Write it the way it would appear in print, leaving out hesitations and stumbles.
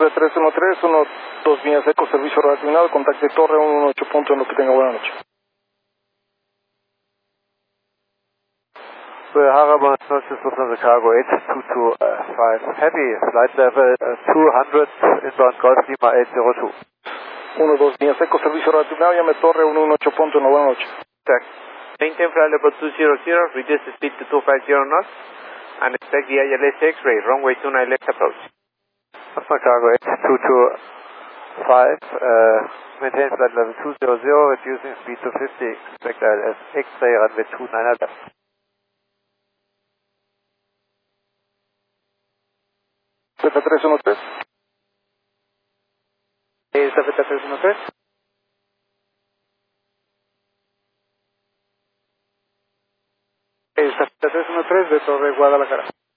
313, 2 vías eco, servicio relacionado, contacte Torre 118 punto en lo que tenga buena noche. Harriman, Lufthansa Cargo 8225, heavy, flight level 200, inbound Golf Lima 802. 2 vías eco, servicio relacionado, llame Torre 118 punto en la buena noche. Maintain flight level 200, reduce the speed to 250 knots, and expect the ILS X-ray, runway 29 left approach. Lufthansa Cargo 8225, maintain flight level 200, reducing speed to 50, expect ILS X-ray, runway 29 left. Z313. Z313. Z313 de Torre Guadalajara.